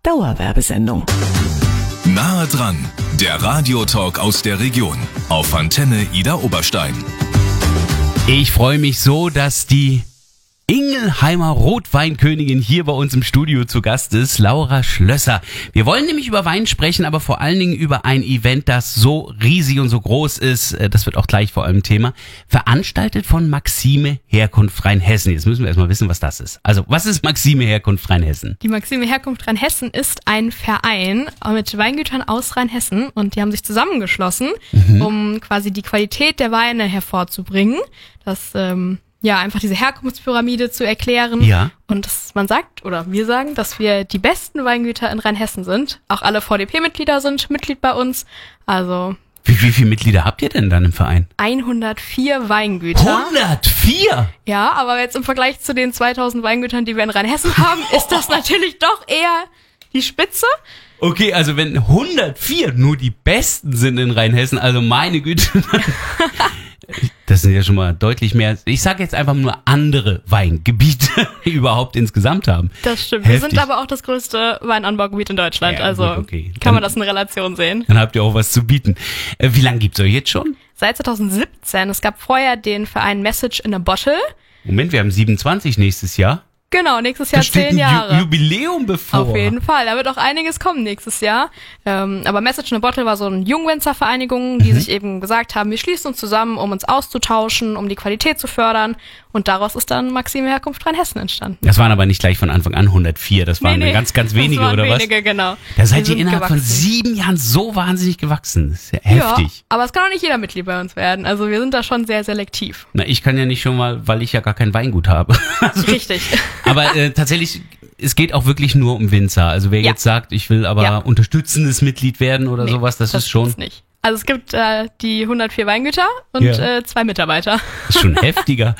Dauerwerbesendung. Nahe dran, der Radiotalk aus der Region auf Antenne Ida Oberstein. Ich freue mich so, dass die Ingelheimer Rotweinkönigin hier bei uns im Studio zu Gast ist, Laura Schlösser. Wir wollen nämlich über Wein sprechen, aber vor allen Dingen über ein Event, das so riesig und so groß ist. Das wird auch gleich vor allem Thema. Veranstaltet von Maxime Herkunft Rheinhessen. Jetzt müssen wir erstmal wissen, was das ist. Also, was ist Maxime Herkunft Rheinhessen? Die Maxime Herkunft Rheinhessen ist ein Verein mit Weingütern aus Rheinhessen und die haben sich zusammengeschlossen, um quasi die Qualität der Weine hervorzubringen. Das einfach diese Herkunftspyramide zu erklären. Ja. Und man sagt, oder wir sagen, dass wir die besten Weingüter in Rheinhessen sind. Auch alle VDP-Mitglieder sind Mitglied bei uns. Also Wie viele Mitglieder habt ihr denn dann im Verein? 104 Weingüter. 104? Ja, aber jetzt im Vergleich zu den 2000 Weingütern, die wir in Rheinhessen haben, ist das natürlich doch eher die Spitze. Okay, also wenn 104 nur die Besten sind in Rheinhessen, also meine Güte, das sind ja schon mal deutlich mehr. Ich sage jetzt einfach nur andere Weingebiete überhaupt insgesamt haben. Das stimmt. Heftig. Wir sind aber auch das größte Weinanbaugebiet in Deutschland. Ja, also gut, okay. kann man das in Relation sehen. Dann habt ihr auch was zu bieten. Wie lange gibt's euch jetzt schon? Seit 2017. Es gab vorher den Verein Message in a Bottle. Moment, wir haben 27 nächstes Jahr. Genau, nächstes Jahr Da steht 10 Jahre. ein Jubiläum bevor. Auf jeden Fall, da wird auch einiges kommen nächstes Jahr. Aber Message in a Bottle war so eine Jungwinzervereinigung, die sich eben gesagt haben, wir schließen uns zusammen, um uns auszutauschen, um die Qualität zu fördern. Und daraus ist dann Maxime Herkunft Rheinhessen entstanden. Das waren aber nicht gleich von Anfang an 104, das waren ganz, ganz wenige, das waren oder wenige, was? Genau. Da seid ihr Wir sind innerhalb von gewachsen. 7 Jahren so wahnsinnig gewachsen. Das ist ja heftig. Ja, aber es kann auch nicht jeder Mitglied bei uns werden. Also wir sind da schon sehr selektiv. Na, ich kann ja nicht schon mal, weil ich ja gar kein Weingut habe. Also, Richtig. aber tatsächlich, es geht auch wirklich nur um Winzer. Also wer jetzt sagt, ich will aber unterstützendes Mitglied werden oder sowas, das ist schon... gibt's nicht. Also es gibt die 104 Weingüter und 2 Mitarbeiter. Ist schon heftiger.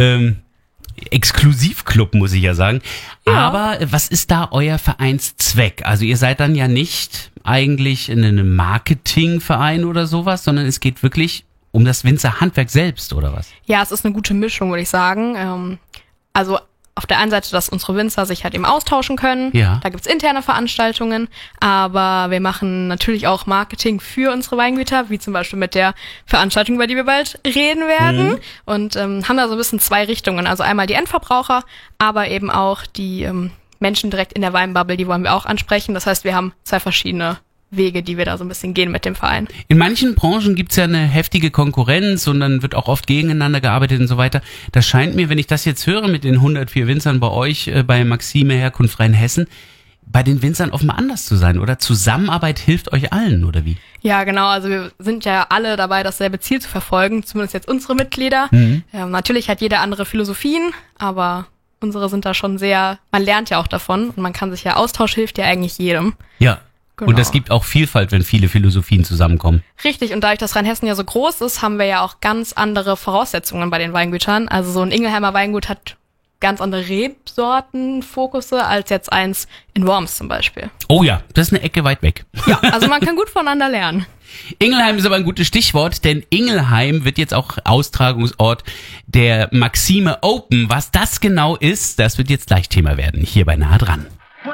Exklusivclub, muss ich ja sagen. Ja. Aber was ist da euer Vereinszweck? Also ihr seid dann ja nicht eigentlich in einem Marketingverein oder sowas, sondern es geht wirklich um das Winzerhandwerk selbst, oder was? Ja, es ist eine gute Mischung, würde ich sagen. Also auf der einen Seite, dass unsere Winzer sich halt eben austauschen können. Ja. Da gibt's interne Veranstaltungen, aber wir machen natürlich auch Marketing für unsere Weingüter, wie zum Beispiel mit der Veranstaltung, über die wir bald reden werden. Und haben da so ein bisschen 2 Richtungen. Also einmal die Endverbraucher, aber eben auch die Menschen direkt in der Weinbubble, die wollen wir auch ansprechen. Das heißt, wir haben 2 verschiedene Wege, die wir da so ein bisschen gehen mit dem Verein. In manchen Branchen gibt's ja eine heftige Konkurrenz und dann wird auch oft gegeneinander gearbeitet und so weiter. Das scheint mir, wenn ich das jetzt höre mit den 104 Winzern bei euch, bei Maxime Herkunft Rheinhessen, bei den Winzern offenbar anders zu sein, oder? Zusammenarbeit hilft euch allen, oder wie? Ja, genau. Also wir sind ja alle dabei, dasselbe Ziel zu verfolgen, zumindest jetzt unsere Mitglieder. Natürlich hat jeder andere Philosophien, aber unsere sind da schon sehr, man lernt ja auch davon und man kann sich ja, Austausch hilft ja eigentlich jedem. Ja. Genau. Und es gibt auch Vielfalt, wenn viele Philosophien zusammenkommen. Richtig, und dadurch, dass Rheinhessen ja so groß ist, haben wir ja auch ganz andere Voraussetzungen bei den Weingütern. Also so ein Ingelheimer Weingut hat ganz andere Rebsorten, Fokusse, als jetzt eins in Worms zum Beispiel. Oh ja, das ist eine Ecke weit weg. Ja, also man kann gut voneinander lernen. Ingelheim ist aber ein gutes Stichwort, denn Ingelheim wird jetzt auch Austragungsort der Maxime Open. Was das genau ist, das wird jetzt gleich Thema werden, hier bei Nahe dran.